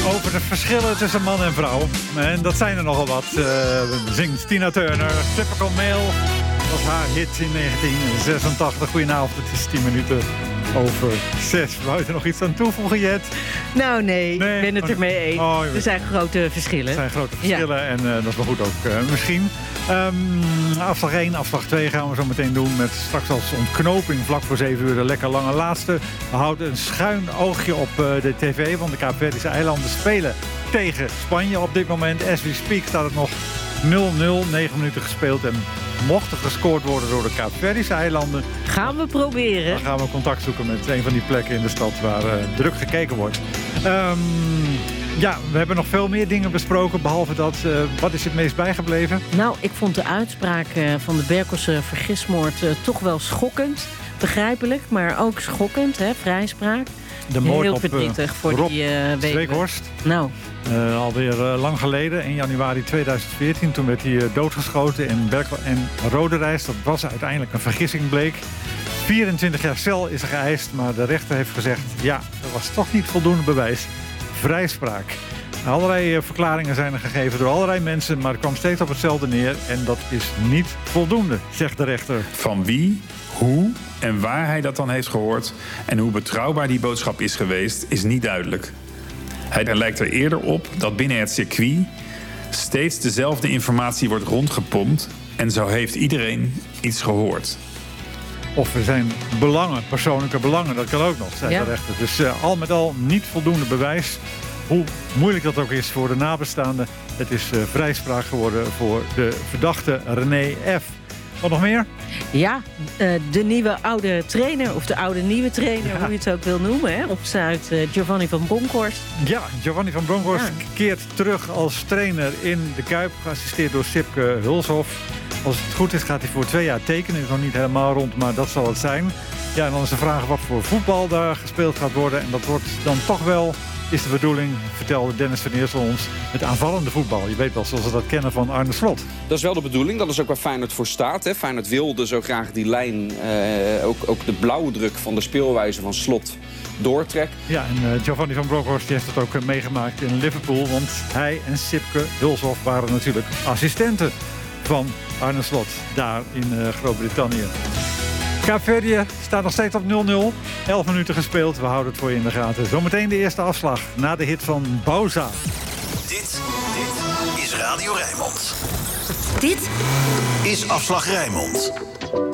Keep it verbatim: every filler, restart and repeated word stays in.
Over de verschillen tussen man en vrouw. En dat zijn er nogal wat. Uh, zingt Tina Turner. Typical Male was haar hit in negentien zesentachtig. Goedenavond, het is tien minuten over zes. Wou je er nog iets aan toevoegen, Jet? Nou nee, nee, ik ben het ermee eens. Oh, er zijn grote verschillen. Er zijn grote verschillen ja. en uh, dat is wel goed ook uh, misschien. Um, afslag één, afslag twee gaan we zo meteen doen. Met straks als ontknoping vlak voor zeven uur de lekker lange laatste. We houden een schuin oogje op uh, de tv. Want de Kaapverdische eilanden spelen tegen Spanje op dit moment. As we speak staat het nog nul nul. negen minuten gespeeld en mocht er gescoord worden door de Kaapverdische eilanden. Gaan we proberen. Dan gaan we contact zoeken met een van die plekken in de stad waar uh, druk gekeken wordt. Um, Ja, we hebben nog veel meer dingen besproken, behalve dat. Uh, wat is het meest bijgebleven? Nou, ik vond de uitspraak uh, van de Berkelse vergismoord uh, toch wel schokkend. Begrijpelijk, maar ook schokkend, hè, vrijspraak. De moord Heel op verdrietig uh, voor Rob die uh, Zweekhorst. Nou. Uh, alweer uh, lang geleden, in januari tweeduizend veertien. Toen werd hij uh, doodgeschoten in Berkel en Roderijs. Dat was uiteindelijk een vergissing, bleek. vierentwintig jaar cel is er geëist, maar de rechter heeft gezegd... ja, er was toch niet voldoende bewijs. Vrijspraak. Allerlei uh, verklaringen zijn er gegeven door allerlei mensen... maar het kwam steeds op hetzelfde neer en dat is niet voldoende, zegt de rechter. Van wie, hoe en waar hij dat dan heeft gehoord... en hoe betrouwbaar die boodschap is geweest, is niet duidelijk. Hij lijkt er eerder op dat binnen het circuit... steeds dezelfde informatie wordt rondgepompt... en zo heeft iedereen iets gehoord. Of er zijn belangen, persoonlijke belangen, dat kan ook nog, zei ja. de rechter. Dus uh, al met al niet voldoende bewijs. Hoe moeilijk dat ook is voor de nabestaanden. Het is uh, vrijspraak geworden voor de verdachte René F. Wat nog meer? Ja, uh, de nieuwe oude trainer, of de oude nieuwe trainer, ja. hoe je het ook wil noemen, hè, op Zuid, uh, Giovanni van Bronckhorst. Ja, Giovanni van Bronckhorst ja. keert terug als trainer in de Kuip, geassisteerd door Sipke Hulshof. Als het goed is gaat hij voor twee jaar tekenen. Is nog niet helemaal rond, maar dat zal het zijn. Ja, en dan is de vraag wat voor voetbal daar gespeeld gaat worden. En dat wordt dan toch wel, is de bedoeling, vertelde Dennis van Eersel ons, het aanvallende voetbal. Je weet wel, zoals we dat kennen van Arne Slot. Dat is wel de bedoeling. Dat is ook waar Feyenoord voor staat. Hè. Feyenoord wilde zo graag die lijn, eh, ook, ook de blauwdruk van de speelwijze van Slot doortrekken. Ja, en uh, Giovanni van Bronckhorst die heeft het ook uh, meegemaakt in Liverpool. Want hij en Sipke Hulshof waren natuurlijk assistenten van Arne Slot, daar in uh, Groot-Brittannië. Kaapverdië staat nog steeds op nul nul. elf minuten gespeeld, we houden het voor je in de gaten. Zometeen de eerste afslag, na de hit van Bauza. Dit, dit is Radio Rijnmond. Dit is Afslag Rijnmond.